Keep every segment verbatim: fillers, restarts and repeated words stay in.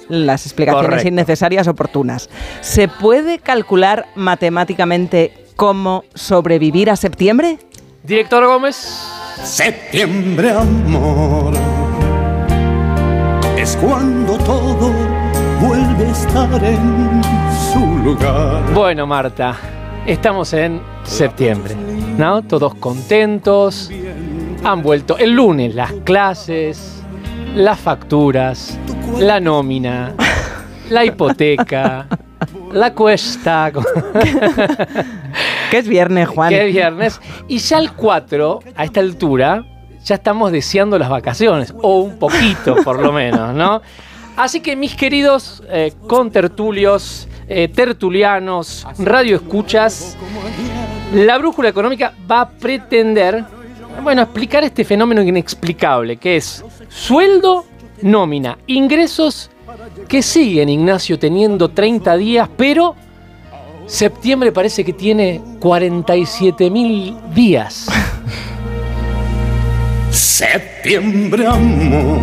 las explicaciones Correcto. innecesarias oportunas. ¿Se puede calcular matemáticamente cómo sobrevivir a septiembre? Director Gómez. Septiembre, amor, es cuando todo vuelve a estar en su lugar. Bueno, Marta, estamos en septiembre, ¿no? Todos contentos. Han vuelto el lunes las clases, las facturas, la nómina, la hipoteca, la cuesta. Que es viernes, Juan. Que es viernes. Y ya el cuatro, a esta altura, ya estamos deseando las vacaciones. O un poquito, por lo menos, ¿no? Así que, mis queridos eh, contertulios, eh, tertulianos, radioescuchas, la brújula económica va a pretender, bueno, explicar este fenómeno inexplicable, que es sueldo, nómina, ingresos que siguen, Ignacio, teniendo treinta días, pero septiembre parece que tiene cuarenta y siete mil días. Septiembre, amor.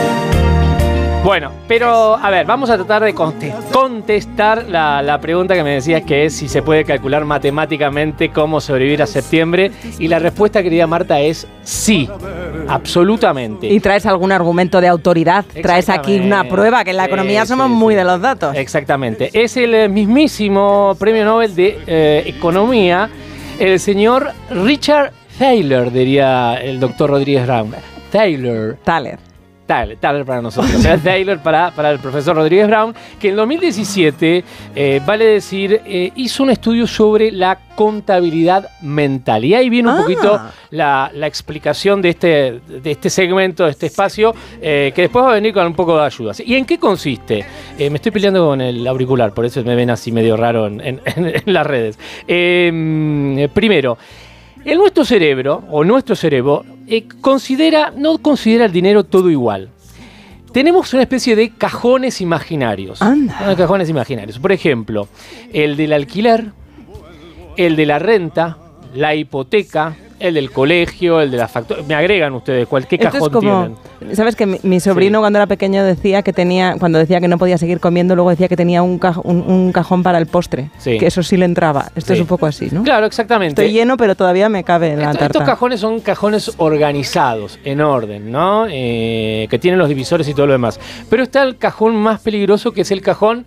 Bueno, pero a ver, vamos a tratar de contestar la, la pregunta que me decías, que es si se puede calcular matemáticamente cómo sobrevivir a septiembre. Y la respuesta, querida Marta, es sí, absolutamente. ¿Y traes algún argumento de autoridad? ¿Traes aquí una prueba? Que en la economía Sí, somos sí, muy sí. de los datos. Exactamente. Es el mismísimo premio Nobel de eh, Economía, el señor Richard Thaler, diría el doctor Rodríguez Brown. Thaler. Thaler. Thaler, Thaler para nosotros, Thaler para, para el profesor Rodríguez Brown, que en dos mil diecisiete, eh, vale decir, eh, hizo un estudio sobre la contabilidad mental. Y ahí viene un Ah. poquito la, la explicación de este, de este segmento, de este espacio, eh, que después va a venir con un poco de ayuda. ¿Y en qué consiste? Eh, me estoy peleando con el auricular, por eso me ven así medio raro en, en, en las redes. Eh, primero, el nuestro cerebro, o nuestro cerebro, eh, considera, no considera el dinero todo igual. Tenemos una especie de cajones imaginarios. Anda. Ah, Cajones imaginarios. Por ejemplo, el del alquiler, el de la renta, la hipoteca, el del colegio, el de la factura. Me agregan ustedes cualquier Esto cajón es como, tienen. ¿sabes que mi, mi sobrino Sí. cuando era pequeño decía que tenía, cuando decía que no podía seguir comiendo, luego decía que tenía un, caj, un, un cajón para el postre? Sí. Que eso sí le entraba. Esto Sí. es un poco así, ¿no? Claro, exactamente. Estoy lleno, pero todavía me cabe en la Esto- tarta. estos cajones son cajones organizados, en orden, ¿no? Eh, que tienen los divisores y todo lo demás. Pero está el cajón más peligroso, que es el cajón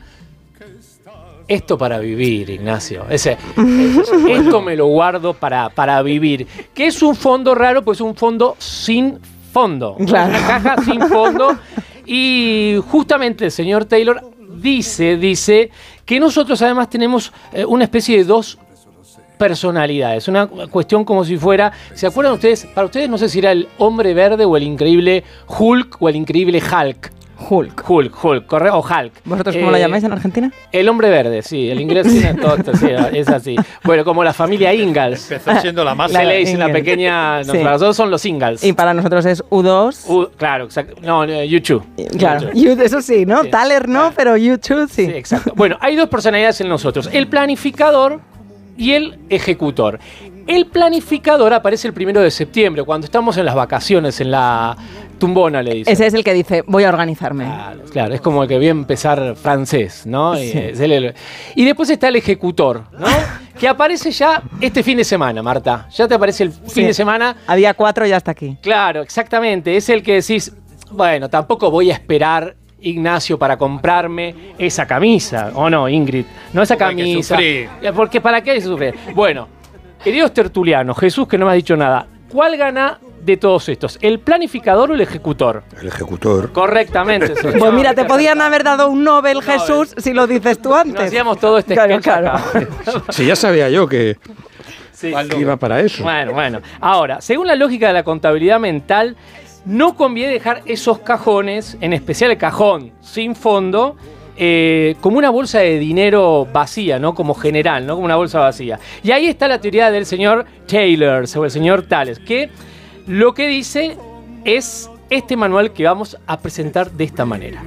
esto para vivir, Ignacio. Ese, esto me lo guardo para, para vivir. Que es un fondo raro, pues un fondo sin fondo. Claro. Una caja sin fondo. Y justamente el señor Taylor dice, dice que nosotros además tenemos eh, una especie de dos personalidades, una cuestión como si fuera, ¿se acuerdan ustedes? Para ustedes no sé si era el hombre verde o el increíble Hulk o el increíble Hulk. Hulk. Hulk, Hulk, corre, o Hulk. ¿Vosotros cómo Eh, lo llamáis en Argentina? El hombre verde, sí, el inglés tiene todo esto, sí, es así. Bueno, como la familia Ingalls. Empezó siendo la más... Se le dice una Ingalls. pequeña, no, Sí. para nosotros son los Ingalls. Y para nosotros es U dos. Uh, claro, exacto. No, eh, YouTube. Claro, YouTube. You- eso sí, ¿no? Sí. Thaler no, pero YouTube sí. Sí, exacto. Bueno, hay dos personalidades en nosotros, el planificador y el ejecutor. El planificador aparece el primero de septiembre, cuando estamos en las vacaciones, en la tumbona, le dicen. Ese es el que dice, voy a organizarme. Claro, claro, es como el que voy a empezar francés, ¿no? Y, Sí. es el- y después está el ejecutor, ¿no? Que aparece ya este fin de semana, Marta. Ya te aparece el fin Sí. de semana. A día cuatro ya está aquí. Claro, exactamente. Es el que decís, bueno, tampoco voy a esperar, Ignacio, para comprarme esa camisa. ¿O no, Ingrid? No esa Porque hay que camisa. sufrir. Porque ¿para qué hay que sufrir? Bueno, queridos tertulianos, Jesús, que no me has dicho nada, ¿cuál gana de todos estos? ¿El planificador o el ejecutor? El ejecutor. Correctamente. señor. Pues mira, te podían haber dado un Nobel, Nobel. Jesús, si lo dices tú No antes. hacíamos todo este Claro, sketch claro. acá. Si ya sabía yo que, Sí. que iba para eso. Bueno, bueno. Ahora, según la lógica de la contabilidad mental, no conviene dejar esos cajones, en especial el cajón sin fondo, eh, como una bolsa de dinero vacía, ¿no? Como general, ¿no? Como una bolsa vacía. Y ahí está la teoría del señor Taylor, o el señor Tales, que lo que dice es este manual que vamos a presentar de esta manera.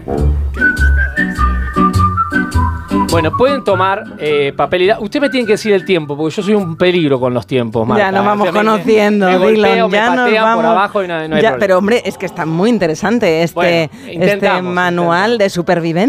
Bueno, pueden tomar eh, papel y la- usted me tiene que decir el tiempo, porque yo soy un peligro con los tiempos, Marta. Ya nos vamos O sea, me- conociendo, me, me golpeo, Dylan, me ya nos patean vamos. por abajo y no, no hay Ya, problema. pero hombre, es que está muy interesante este, Bueno, este intentamos, manual intentamos. de supervivencia.